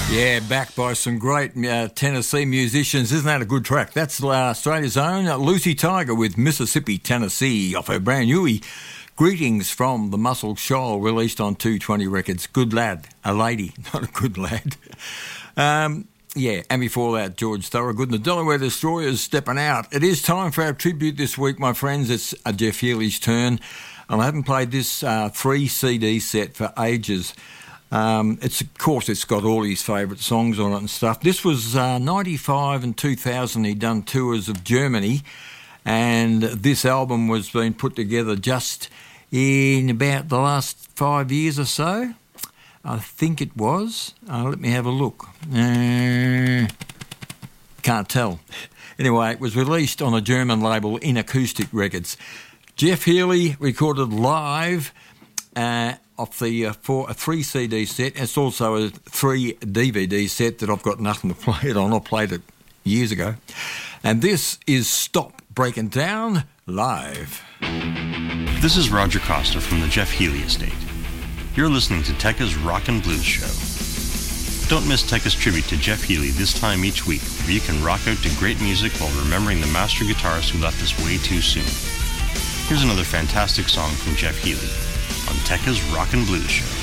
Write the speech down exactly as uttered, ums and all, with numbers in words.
Yeah, backed by some great uh, Tennessee musicians. Isn't that a good track? That's uh, Australia's own uh, Lucy Tiger with Mississippi, Tennessee off her brand new Greetings from the Muscle Shoal, released on two twenty Records. Good lad, a lady, not a good lad. Um, yeah, and before that, George Thorogood and the Delaware Destroyers stepping out. It is time for our tribute this week, my friends. It's uh, Jeff Healey's turn. And I haven't played this uh, three C D set for ages. Um, it's of course it's got all his favourite songs on it and stuff. This was uh, ninety-five and two thousand. He'd done tours of Germany, and this album was being put together just in about the last five years or so. I think it was. Uh, let me have a look. Uh, can't tell. Anyway, it was released on a German label, In Acoustic Records. Jeff Healey recorded live. Uh, off the uh, four, a three C D set. It's also a three D V D set that I've got nothing to play it on. I played it years ago. And this is Stop Breaking Down live. This is Roger Costa from the Jeff Healey Estate. You're listening to Tekka's Rock and Blues Show. Don't miss Tekka's tribute to Jeff Healey this time each week, where you can rock out to great music while remembering the master guitarist who left us way too soon. Here's another fantastic song from Jeff Healey on Tekka's Rock and Blues Show.